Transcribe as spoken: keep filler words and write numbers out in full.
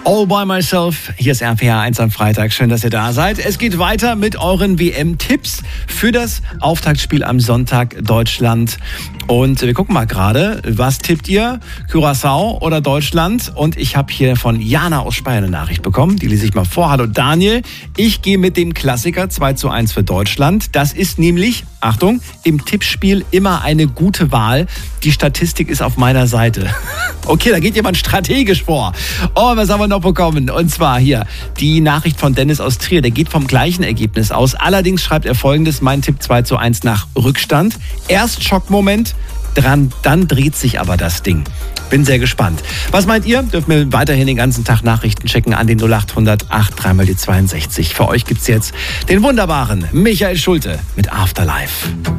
All by myself. Hier ist R P R eins am Freitag. Schön, dass ihr da seid. Es geht weiter mit euren W M-Tipps für das Auftaktspiel am Sonntag Deutschland. Und wir gucken mal gerade, was tippt ihr? Curaçao oder Deutschland? Und ich habe hier von Jana aus Speyer eine Nachricht bekommen. Die lese ich mal vor. Hallo Daniel. Ich gehe mit dem Klassiker zwei zu eins für Deutschland. Das ist nämlich, Achtung, im Tippspiel immer eine gute Wahl. Die Statistik ist auf meiner Seite. Okay, da geht jemand strategisch vor. Oh, was haben wir noch bekommen? Und zwar hier die Nachricht von Dennis aus Trier. Der geht vom gleichen Ergebnis aus. Allerdings schreibt er Folgendes. Mein Tipp zwei zu eins nach Rückstand. Erst Schockmoment, dran, dann dreht sich aber das Ding. Bin sehr gespannt. Was meint ihr? Dürft mir weiterhin den ganzen Tag Nachrichten checken an den null acht hundert acht drei mal die zweiundsechzig. Für euch gibt's jetzt den wunderbaren Michael Schulte mit Afterlife.